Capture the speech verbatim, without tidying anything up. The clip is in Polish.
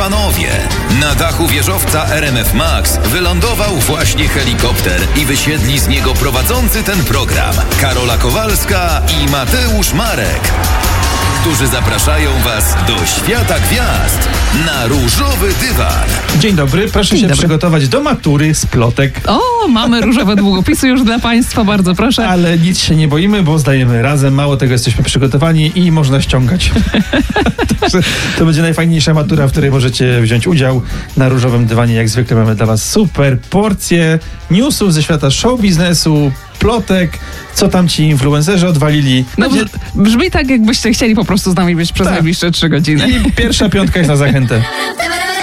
panowie, na dachu wieżowca R M F Max wylądował właśnie helikopter i wysiedli z niego prowadzący ten program Karola Kowalska i Mateusz Marek, którzy zapraszają Was do świata gwiazd na różowy dywan. Dzień dobry, proszę Dzień się dobry. przygotować do matury z plotek. O, mamy różowe długopisy już dla Państwa, bardzo proszę. Ale nic się nie boimy, bo zdajemy razem. Mało tego, jesteśmy przygotowani i można ściągać. Także to będzie najfajniejsza matura, w której możecie wziąć udział. Na różowym dywanie jak zwykle mamy dla Was super porcje newsów ze świata show biznesu, plotek, co tam ci influencerzy odwalili. No, Będzie- brzmi tak, jakbyście chcieli po prostu z nami być przez Tak. najbliższe trzy godziny. I pierwsza piątka jest na zachętę.